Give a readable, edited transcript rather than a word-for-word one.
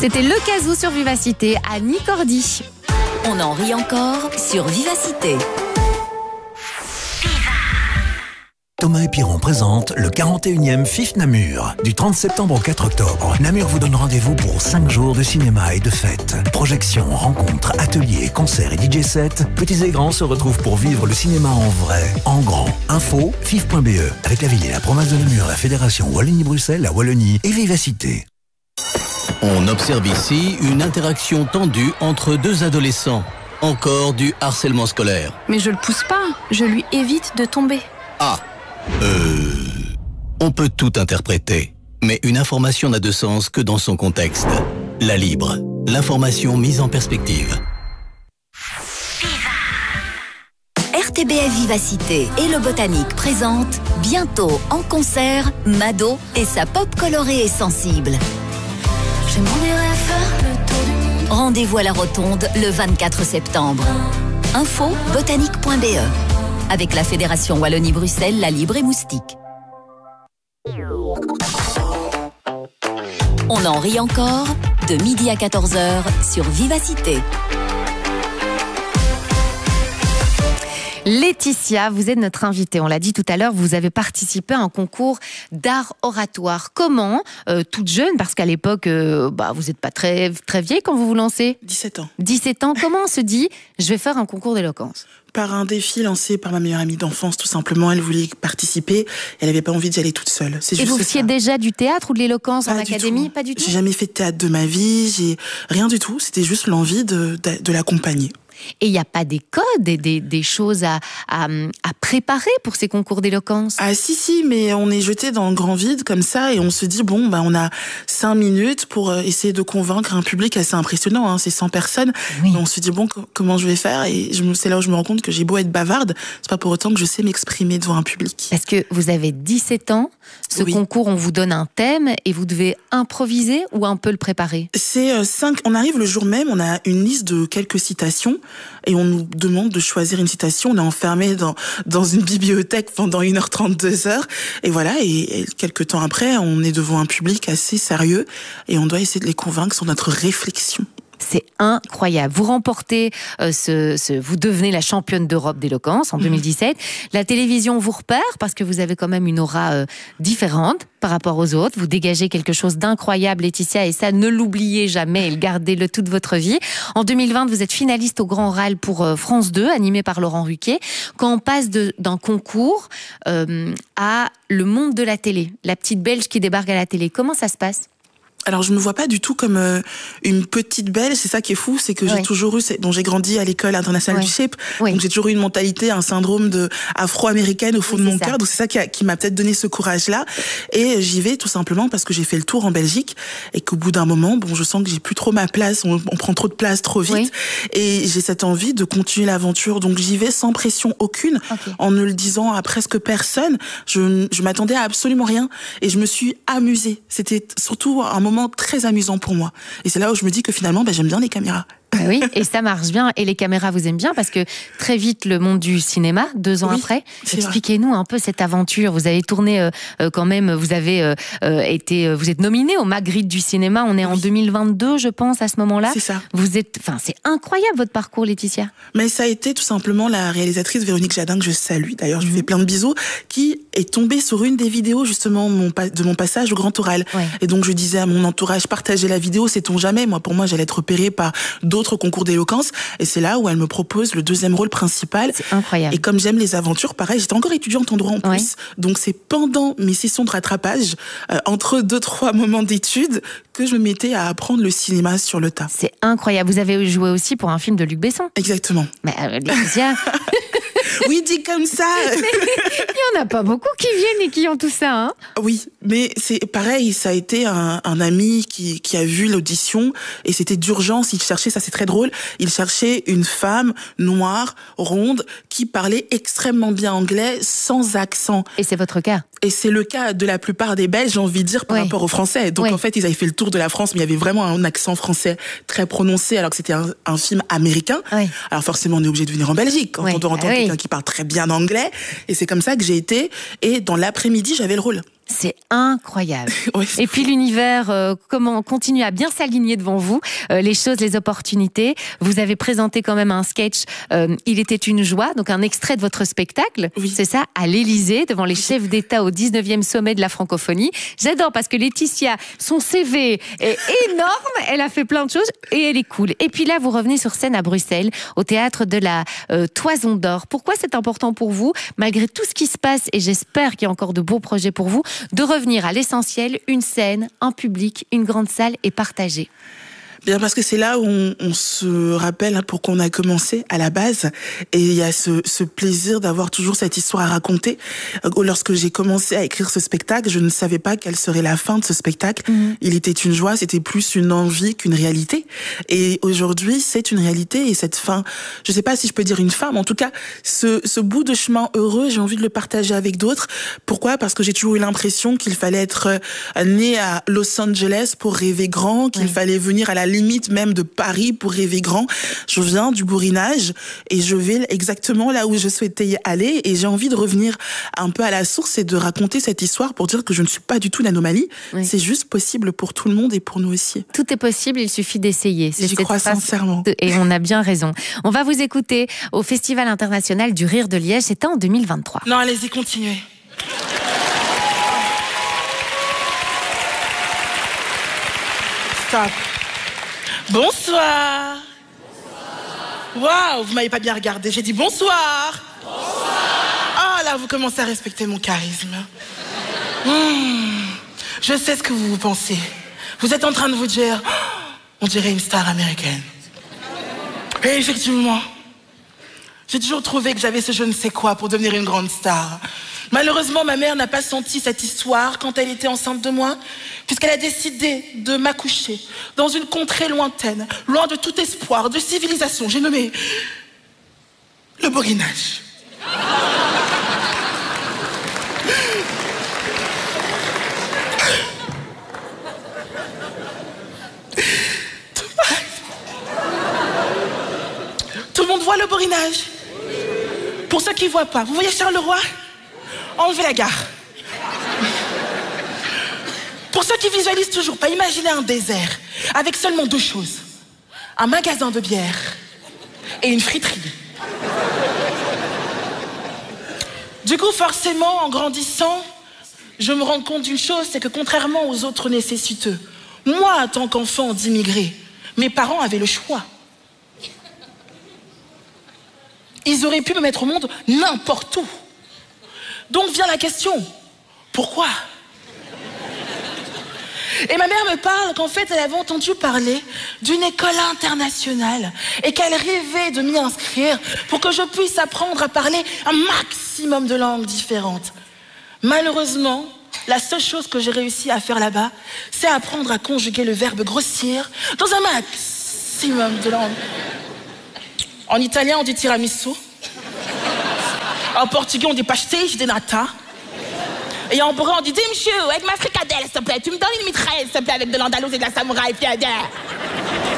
C'était Le Casou sur Vivacité, Annie Cordy. On en rit encore sur Vivacité. Thomas et Piron présente le 41e FIF Namur. Du 30 septembre au 4 octobre, Namur vous donne rendez-vous pour 5 jours de cinéma et de fêtes. Projections, rencontres, ateliers, concerts et DJ sets. Petits et grands se retrouvent pour vivre le cinéma en vrai, en grand. Info, fif.be. Avec la ville et la province de Namur, la fédération Wallonie-Bruxelles, la Wallonie et Vivacité. On observe ici une interaction tendue entre deux adolescents. Encore du harcèlement scolaire. Mais je le pousse pas, je lui évite de tomber. Ah, on peut tout interpréter, mais une information n'a de sens que dans son contexte. La Libre, l'information mise en perspective. RTBF Vivacité et le Botanique présentent bientôt en concert Mado et sa pop colorée et sensible. Je m'en irai faire le tour du monde. Rendez-vous à la Rotonde le 24 septembre. Info botanique.be avec la Fédération Wallonie-Bruxelles, la Libre et Moustique. On en rit encore de midi à 14h sur Vivacité. Laetitia, vous êtes notre invitée. On l'a dit tout à l'heure, vous avez participé à un concours d'art oratoire. Comment toute jeune, parce qu'à l'époque, vous n'êtes pas très, très vieille quand vous vous lancez. 17 ans. 17 ans, comment on se dit, je vais faire un concours d'éloquence ? Par un défi lancé par ma meilleure amie d'enfance, tout simplement. Elle voulait participer. Elle n'avait pas envie d'y aller toute seule. C'est Et juste vous faisiez ça. déjà du théâtre ou de l'éloquence en Pas académie ? Pas du tout. J'ai jamais fait de théâtre de ma vie. J'ai rien du tout. C'était juste l'envie de l'accompagner. Et il n'y a pas des codes, des choses à préparer pour ces concours d'éloquence ? Ah si, mais on est jeté dans le grand vide comme ça et on se dit, on a 5 minutes pour essayer de convaincre un public assez impressionnant, hein, c'est 100 personnes. Oui. Et on se dit, comment je vais faire ? Et c'est là où je me rends compte que j'ai beau être bavarde, c'est pas pour autant que je sais m'exprimer devant un public. Parce que vous avez 17 ans, ce Oui. concours, on vous donne un thème et vous devez improviser ou un peu le préparer ? C'est 5, on arrive le jour même, on a une liste de quelques citations et on nous demande de choisir une citation. On est enfermé dans une bibliothèque pendant 1h30, 2h. Et voilà, et quelques temps après, on est devant un public assez sérieux et on doit essayer de les convaincre sur notre réflexion. C'est incroyable. Vous remportez, vous devenez la championne d'Europe d'éloquence en 2017. La télévision vous repère parce que vous avez quand même une aura différente par rapport aux autres. Vous dégagez quelque chose d'incroyable, Laetitia, et ça, ne l'oubliez jamais et gardez-le toute votre vie. En 2020, vous êtes finaliste au Grand Oral pour France 2, animé par Laurent Ruquier. Quand on passe d'un concours à le monde de la télé, la petite Belge qui débarque à la télé, comment ça se passe ? Alors, je me vois pas du tout comme une petite Belge. C'est ça qui est fou, c'est que j'ai toujours eu... j'ai grandi à l'école internationale du CHIP, donc j'ai toujours eu une mentalité, un syndrome de afro-américaine au fond de mon cœur. Donc c'est ça qui m'a peut-être donné ce courage-là. Et j'y vais tout simplement parce que j'ai fait le tour en Belgique et qu'au bout d'un moment, je sens que j'ai plus trop ma place. On prend trop de place trop vite. Oui. Et j'ai cette envie de continuer l'aventure. Donc j'y vais sans pression aucune, en ne le disant à presque personne. Je m'attendais à absolument rien et je me suis amusée. C'était surtout un moment très amusant pour moi. Et c'est là où je me dis que finalement, j'aime bien les caméras. Oui, et ça marche bien. Et les caméras vous aiment bien parce que très vite, le monde du cinéma, 2 ans après. Expliquez-nous un peu cette aventure. Vous avez tourné quand même, vous êtes nominé au Magritte du cinéma. On est en 2022, je pense, à ce moment-là. C'est ça. C'est incroyable votre parcours, Laetitia. Mais ça a été tout simplement la réalisatrice Véronique Jadin, que je salue. D'ailleurs, je lui fais plein de bisous, qui est tombée sur une des vidéos, justement, de mon passage au Grand Oral. Ouais. Et donc, je disais à mon entourage, partagez la vidéo, sait-on jamais. Pour moi, j'allais être repérée par d'autres concours d'éloquence, et c'est là où elle me propose le 2e rôle principal. C'est incroyable. Et comme j'aime les aventures, pareil, j'étais encore étudiante en droit en plus, donc c'est pendant mes sessions de rattrapage, entre 2-3 moments d'études, que je me mettais à apprendre le cinéma sur le tas. C'est incroyable. Vous avez joué aussi pour un film de Luc Besson. Exactement. Mais Laetitia... Oui, dit comme ça. Mais il n'y en a pas beaucoup qui viennent et qui ont tout ça, hein. Oui, mais c'est pareil, ça a été un ami qui a vu l'audition et c'était d'urgence. Il cherchait, ça c'est très drôle, il cherchait une femme noire, ronde, qui parlait extrêmement bien anglais, sans accent. Et c'est votre cas. Et c'est le cas de la plupart des Belges, j'ai envie de dire, par rapport aux Français. Donc en fait, ils avaient fait le tour de la France, mais il y avait vraiment un accent français très prononcé, alors que c'était un film américain. Oui. Alors forcément, on est obligé de venir en Belgique quand on doit entendre quelqu'un qui parle très bien anglais. Et c'est comme ça que j'ai été. Et dans l'après-midi, j'avais le rôle. C'est incroyable. Oui, et puis l'univers continue à bien s'aligner devant vous, les choses, les opportunités. Vous avez présenté quand même un sketch, Il était une joie, donc un extrait de votre spectacle, c'est ça, à l'Élysée, devant les chefs d'État au 19e sommet de la francophonie. J'adore parce que Laetitia, son CV est énorme, elle a fait plein de choses et elle est cool. Et puis là, vous revenez sur scène à Bruxelles, au théâtre de la Toison d'Or. Pourquoi c'est important pour vous, malgré tout ce qui se passe, et j'espère qu'il y a encore de beaux projets pour vous, de revenir à l'essentiel, une scène, un public, une grande salle et partager? Bien, parce que c'est là où on se rappelle pourquoi on a commencé à la base. Et il y a ce plaisir d'avoir toujours cette histoire à raconter. Lorsque j'ai commencé à écrire ce spectacle, je ne savais pas quelle serait la fin de ce spectacle. Il était une joie, c'était plus une envie qu'une réalité. Et aujourd'hui, c'est une réalité. Et cette fin, je ne sais pas si je peux dire une fin, mais en tout cas, ce bout de chemin heureux, j'ai envie de le partager avec d'autres. Pourquoi? Parce que j'ai toujours eu l'impression qu'il fallait être né à Los Angeles pour rêver grand, qu'il fallait venir à la limite même de Paris pour rêver grand. Je viens du Bourrinage et je vais exactement là où je souhaitais y aller, et j'ai envie de revenir un peu à la source et de raconter cette histoire pour dire que je ne suis pas du tout une anomalie. C'est juste possible pour tout le monde et pour nous aussi. Tout est possible, il suffit d'essayer. J'y crois sincèrement. Et on a bien raison. On va vous écouter au Festival international du rire de Liège, c'était en 2023. Non, allez-y, continuez. Stop. Bonsoir. Waouh, vous m'avez pas bien regardé. J'ai dit bonsoir. Ah là, vous commencez à respecter mon charisme. Je sais ce que vous pensez. Vous êtes en train de vous dire, on dirait une star américaine. Et effectivement, j'ai toujours trouvé que j'avais ce je ne sais quoi pour devenir une grande star. Malheureusement, ma mère n'a pas senti cette histoire quand elle était enceinte de moi, puisqu'elle a décidé de m'accoucher dans une contrée lointaine, loin de tout espoir, de civilisation. J'ai nommé le Bourrinage. Tout le monde voit le Bourrinage? Pour ceux qui ne voient pas, vous voyez Charleroi? Enlevez la gare. Pour ceux qui visualisent toujours pas, imaginez un désert avec seulement deux choses. Un magasin de bière et une friterie. Du coup, forcément, en grandissant, je me rends compte d'une chose, c'est que contrairement aux autres nécessiteux, moi, en tant qu'enfant d'immigrés, mes parents avaient le choix. Ils auraient pu me mettre au monde n'importe où. Donc vient la question, pourquoi? Et ma mère me parle qu'en fait, elle avait entendu parler d'une école internationale et qu'elle rêvait de m'y inscrire pour que je puisse apprendre à parler un maximum de langues différentes. Malheureusement, la seule chose que j'ai réussi à faire là-bas, c'est apprendre à conjuguer le verbe grossir dans un maximum de langues. En italien, on dit tiramisu. En portugais, on dit pastéis de nata. Et en brun, on dit dis-moi, avec ma fricadelle, s'il te plaît. Tu me donnes une mitraille, s'il te plaît, avec de l'andalouse et de la samouraï.